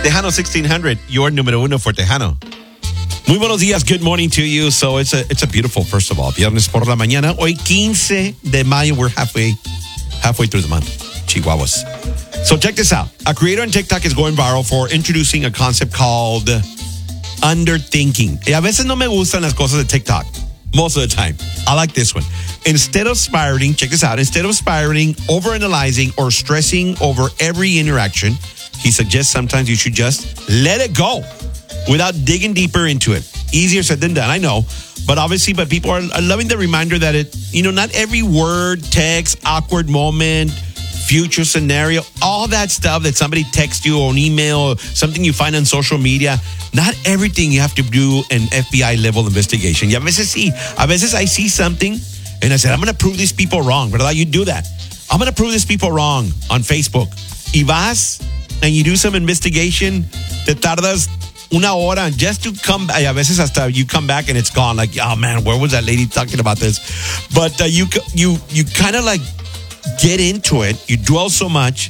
Tejano 1600, your número uno for Tejano. Muy buenos días, good morning to you. So it's a beautiful, first of all, viernes por la mañana. Hoy 15 de mayo, we're halfway through the month. Chihuahuas. So check this out. A creator on TikTok is going viral for introducing a concept called underthinking. Y a veces no me gustan las cosas de TikTok. Most of the time. I like this one. Instead of spiraling, check this out. Instead of spiraling, overanalyzing, or stressing over every interaction, he suggests sometimes you should just let it go without digging deeper into it. Easier said than done, I know. But people are loving the reminder that not every word, text, awkward moment, future scenario, all that stuff that somebody texts you or an email, something you find on social media, not everything you have to do an FBI level investigation. Y a veces I see something and I said, I'm going to prove these people wrong. ¿Verdad? You do that. I'm going to prove these people wrong on Facebook. Y vas and you do some investigation, te tardas una hora just to come back. A veces hasta you come back and it's gone. Like, oh man, where was that lady talking about this? But you kind of like get into it. You dwell so much.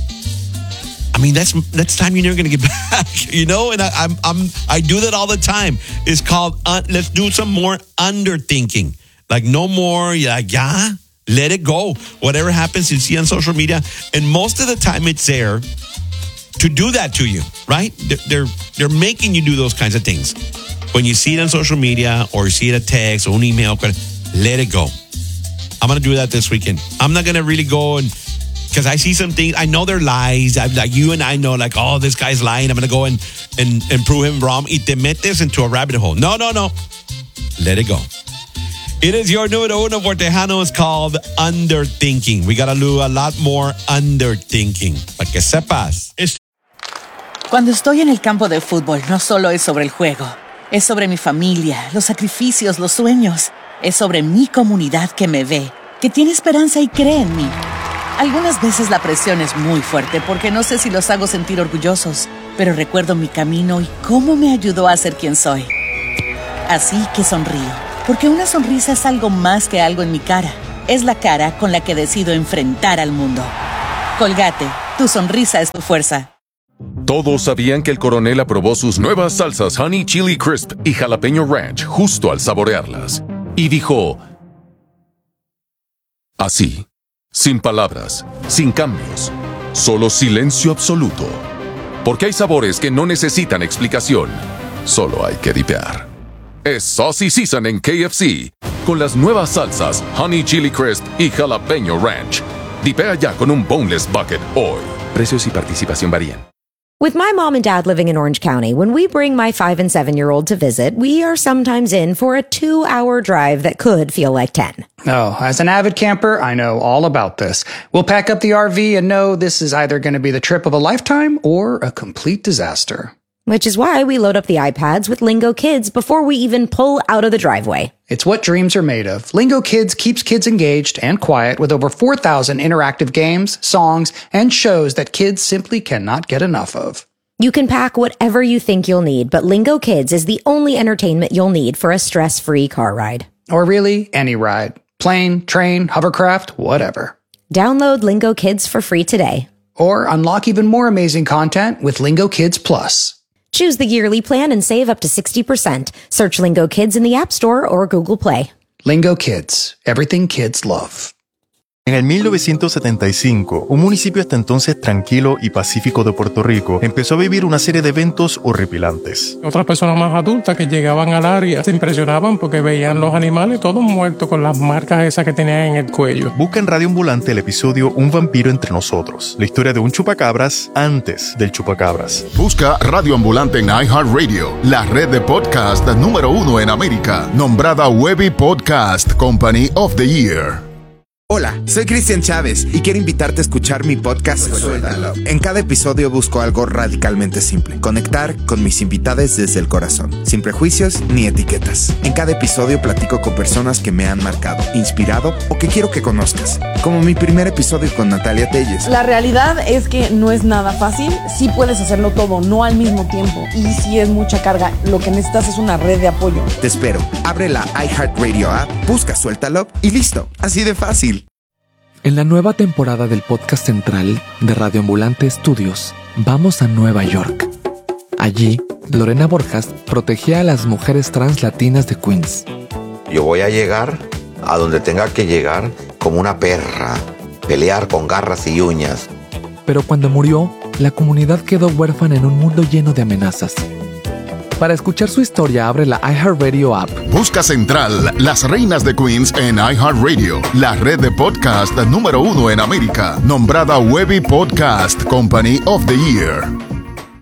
I mean, that's time you're never going to get back, And I do that all the time. It's called let's do some more underthinking. Like no more. Let it go. Whatever happens, you see on social media, and most of the time it's there to do that to you, right? They're making you do those kinds of things. When you see it on social media or you see it a text or an email, let it go. I'm going to do that this weekend. I'm not going to really go because I see some things. I know they're lies. Like you and I know, like, oh, this guy's lying. I'm going to go and prove him wrong. Y te metes into a rabbit hole. No. Let it go. It is your número uno for Tejano. It's called underthinking. We got to do a lot more underthinking. Para que sepas. Cuando estoy en el campo de fútbol, no solo es sobre el juego. Es sobre mi familia, los sacrificios, los sueños. Es sobre mi comunidad que me ve, que tiene esperanza y cree en mí. Algunas veces la presión es muy fuerte porque no sé si los hago sentir orgullosos, pero recuerdo mi camino y cómo me ayudó a ser quien soy. Así que sonrío, porque una sonrisa es algo más que algo en mi cara. Es la cara con la que decido enfrentar al mundo. Colgate, tu sonrisa es tu fuerza. Todos sabían que el coronel aprobó sus nuevas salsas Honey Chili Crisp y Jalapeño Ranch justo al saborearlas. Y dijo, así, sin palabras, sin cambios, solo silencio absoluto. Porque hay sabores que no necesitan explicación, solo hay que dipear. Es Saucy Season en KFC, con las nuevas salsas Honey Chili Crisp y Jalapeño Ranch. Dipea ya con un boneless bucket hoy. Precios y participación varían. With my mom and dad living in Orange County, when we bring my 5- and 7-year-old to visit, we are sometimes in for a 2-hour drive that could feel like 10. Oh, as an avid camper, I know all about this. We'll pack up the RV and know this is either going to be the trip of a lifetime or a complete disaster. Which is why we load up the iPads with Lingo Kids before we even pull out of the driveway. It's what dreams are made of. Lingo Kids keeps kids engaged and quiet with over 4,000 interactive games, songs, and shows that kids simply cannot get enough of. You can pack whatever you think you'll need, but Lingo Kids is the only entertainment you'll need for a stress-free car ride. Or really, any ride. Plane, train, hovercraft, whatever. Download Lingo Kids for free today. Or unlock even more amazing content with Lingo Kids Plus. Choose the yearly plan and save up to 60%. Search Lingo Kids in the App Store or Google Play. Lingo Kids. Everything kids love. En el 1975, un municipio hasta entonces tranquilo y pacífico de Puerto Rico empezó a vivir una serie de eventos horripilantes. Otras personas más adultas que llegaban al área se impresionaban porque veían los animales todos muertos con las marcas esas que tenían en el cuello. Busca en Radio Ambulante el episodio Un vampiro entre nosotros, la historia de un chupacabras antes del chupacabras. Busca Radio Ambulante en iHeartRadio, la red de podcast número 1 en América, nombrada Webby Podcast Company of the Year. Hola, soy Cristian Chávez y quiero invitarte a escuchar mi podcast Suéltalo. En cada episodio busco algo radicalmente simple: conectar con mis invitados desde el corazón, sin prejuicios ni etiquetas. En cada episodio platico con personas que me han marcado, inspirado o que quiero que conozcas, como mi primer episodio con Natalia Telles. La realidad es que no es nada fácil. Sí puedes hacerlo todo, no al mismo tiempo, y sí es mucha carga. Lo que necesitas es una red de apoyo. Te espero. Abre la iHeartRadio app, busca Suéltalo y listo. Así de fácil. En la nueva temporada del podcast central de Radio Ambulante Estudios, vamos a Nueva York, Allí, Lorena Borjas protegía a las mujeres trans latinas de Queens. Yo voy a llegar a donde tenga que llegar como una perra, pelear con garras y uñas. Pero cuando murió, la comunidad quedó huérfana en un mundo lleno de amenazas. Para escuchar su historia, abre la iHeartRadio app. Busca Central, Las Reinas de Queens en iHeartRadio, la red de podcast número 1 en América, nombrada Webby Podcast Company of the Year.